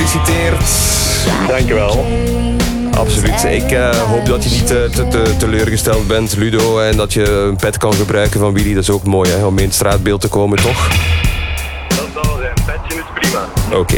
gefeliciteerd. Dankjewel. Absoluut. Ik hoop dat je niet te teleurgesteld bent, Ludo. En dat je een pet kan gebruiken van Willy. Dat is ook mooi, hè, om in het straatbeeld te komen, toch? Dat zal zijn. Petje is prima. Oké.